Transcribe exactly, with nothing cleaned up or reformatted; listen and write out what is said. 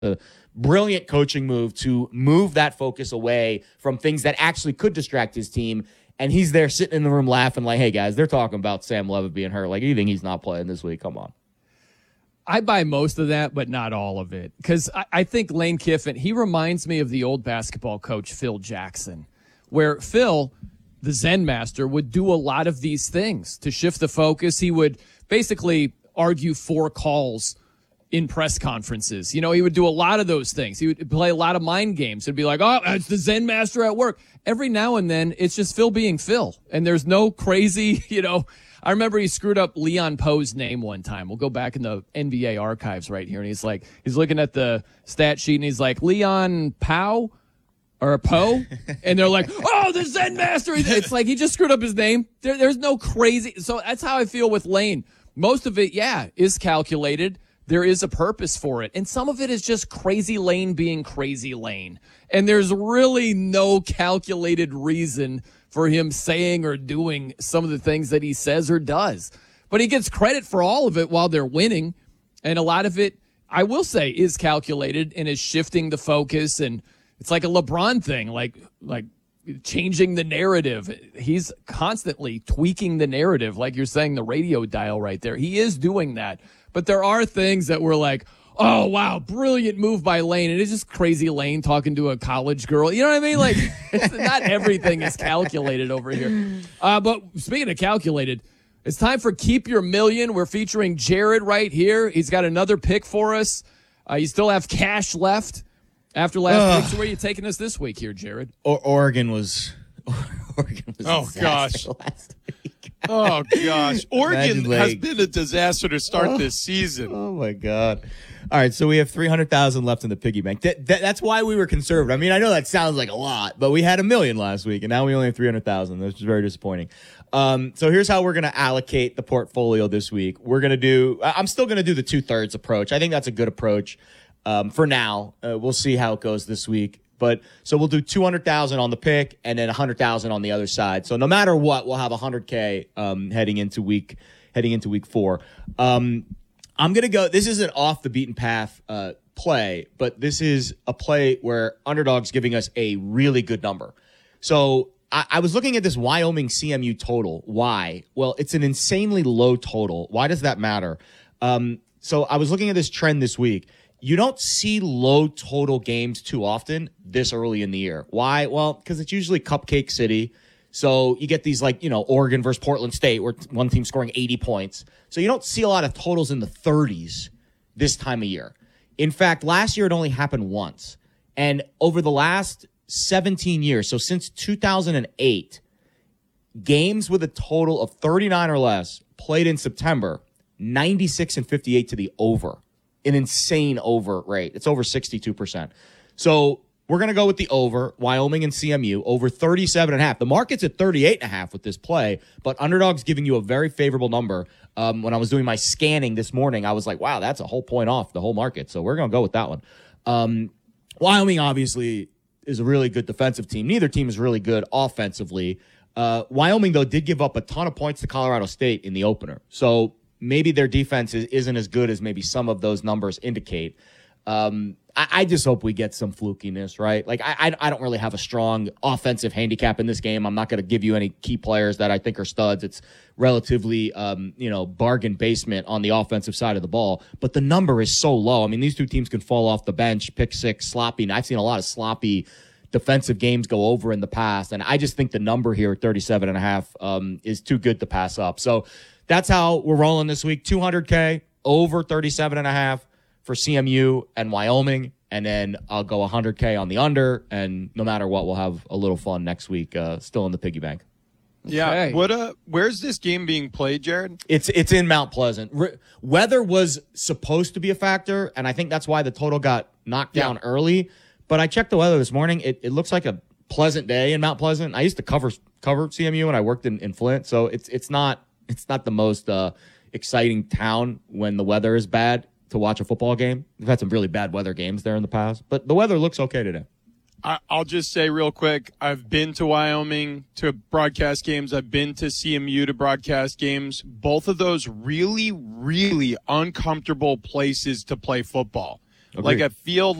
a brilliant coaching move to move that focus away from things that actually could distract his team. And he's there sitting in the room laughing like, hey, guys, they're talking about Sam Levitt being hurt. Like, you think he's not playing this week? Come on. I buy most of that, but not all of it. Because I, I think Lane Kiffin, he reminds me of the old basketball coach, Phil Jackson, where Phil, the Zen master, would do a lot of these things to shift the focus. He would basically argue four calls in press conferences. You know, he would do a lot of those things. He would play a lot of mind games. It'd be like, oh, it's the Zen master at work. Every now and then, it's just Phil being Phil. And there's no crazy, you know, I remember he screwed up Leon Poe's name one time. We'll go back in the N B A archives right here. And he's like, he's looking at the stat sheet and he's like, Leon Poe or Poe? And they're like, oh, the Zen master. It's like he just screwed up his name. There, there's no crazy. So that's how I feel with Lane. Most of it, yeah, is calculated. There is a purpose for it. And some of it is just crazy Lane being crazy Lane. And there's really no calculated reason for him saying or doing some of the things that he says or does. But he gets credit for all of it while they're winning. And a lot of it, I will say, is calculated and is shifting the focus. And it's like a LeBron thing, like like changing the narrative. He's constantly tweaking the narrative, like you're saying, the radio dial right there. He is doing that. But there are things that were like, oh, wow, brilliant move by Lane. And it's just crazy Lane talking to a college girl. You know what I mean? Like, it's, not everything is calculated over here. Uh, but speaking of calculated, it's time for Keep Your Million. We're featuring Jared right here. He's got another pick for us. Uh, you still have cash left after last week. So where are you taking us this week here, Jared? O- Oregon was Oregon was oh, gosh. last week. Oh, gosh. Oregon like, has been a disaster to start oh, this season. Oh, my God. All right, so we have three hundred thousand left in the piggy bank. That, that, that's why we were conservative. I mean, I know that sounds like a lot, but we had a million last week, and now we only have three hundred thousand, which is very disappointing. Um, so here's how we're going to allocate the portfolio this week. We're going to do – I'm still going to do the two-thirds approach. I think that's a good approach um, for now. Uh, we'll see how it goes this week. But so we'll do two hundred thousand on the pick and then one hundred thousand on the other side. So no matter what, we'll have one hundred K um, heading into week heading into week four. Um, I'm going to go – this is an off-the-beaten-path uh, play, but this is a play where Underdog's giving us a really good number. So I, I was looking at this Wyoming C M U total. Why? Well, it's an insanely low total. Why does that matter? Um, so I was looking at this trend this week. You don't see low total games too often this early in the year. Why? Well, because it's usually Cupcake City. So you get these like, you know, Oregon versus Portland State where one team's scoring eighty points. So you don't see a lot of totals in the thirties this time of year. In fact, last year it only happened once. And over the last seventeen years, so since two thousand eight, games with a total of thirty-nine or less played in September, ninety-six and fifty-eight to the over. An insane over rate. It's over sixty-two percent. So we're going to go with the over, Wyoming and C M U, over thirty-seven and a half. The market's at thirty-eight and a half with this play, but Underdog's giving you a very favorable number. Um, when I was doing my scanning this morning, I was like, wow, that's a whole point off the whole market. So we're going to go with that one. Um, Wyoming obviously is a really good defensive team. Neither team is really good offensively. Uh, Wyoming, though, did give up a ton of points to Colorado State in the opener. So maybe their defense is, isn't as good as maybe some of those numbers indicate. Um, I, I just hope we get some flukiness, right? Like, I, I, I don't really have a strong offensive handicap in this game. I'm not going to give you any key players that I think are studs. It's relatively, um, you know, bargain basement on the offensive side of the ball. But the number is so low. I mean, these two teams can fall off the bench, pick six, sloppy. And I've seen a lot of sloppy defensive games go over in the past. And I just think the number here at thirty-seven and a half um, is too good to pass up. So that's how we're rolling this week. two hundred K over thirty-seven and a half for C M U and Wyoming. And then I'll go one hundred K on the under. And no matter what, we'll have a little fun next week, uh, still in the piggy bank. Yeah. Okay. What? Uh, where's this game being played, Jared? It's it's in Mount Pleasant. Re- weather was supposed to be a factor, and I think that's why the total got knocked down Yeah. early. But I checked the weather this morning. It it looks like a pleasant day in Mount Pleasant. I used to cover cover C M U when I worked in, in Flint, so it's it's not it's not the most uh, exciting town when the weather is bad to watch a football game. We've had some really bad weather games there in the past, but the weather looks okay today. I, I'll just say real quick, I've been to Wyoming to broadcast games. I've been to C M U to broadcast games. Both of those really, really uncomfortable places to play football. Like Agreed. a field